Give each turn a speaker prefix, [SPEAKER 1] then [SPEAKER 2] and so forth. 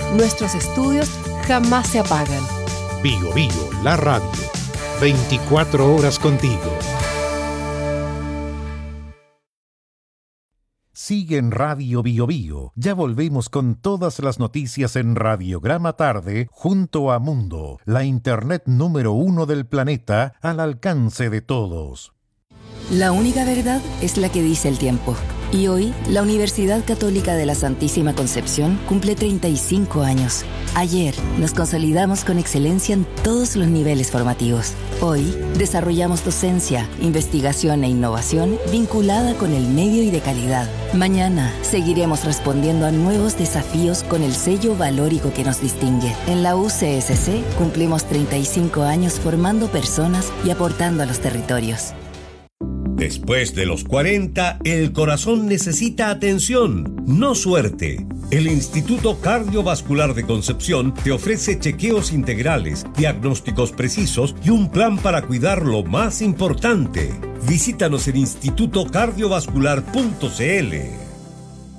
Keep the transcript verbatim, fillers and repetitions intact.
[SPEAKER 1] Nuestros estudios jamás se apagan.
[SPEAKER 2] Bio Bio, la radio. veinticuatro horas contigo. Sigue en Radio Bio Bio. Ya volvemos con todas las noticias en Radiograma Tarde junto a Mundo, la internet número uno del planeta al alcance de todos.
[SPEAKER 3] La única verdad es la que dice el tiempo. Y hoy, la Universidad Católica de la Santísima Concepción cumple treinta y cinco años. Ayer, nos consolidamos con excelencia en todos los niveles formativos. Hoy, desarrollamos docencia, investigación e innovación vinculada con el medio y de calidad. Mañana, seguiremos respondiendo a nuevos desafíos con el sello valórico que nos distingue. En la U C S C, cumplimos treinta y cinco años formando personas y aportando a los territorios.
[SPEAKER 4] Después de los cuarenta, el corazón necesita atención, no suerte. El Instituto Cardiovascular de Concepción te ofrece chequeos integrales, diagnósticos precisos y un plan para cuidar lo más importante. Visítanos en instituto cardiovascular punto c l.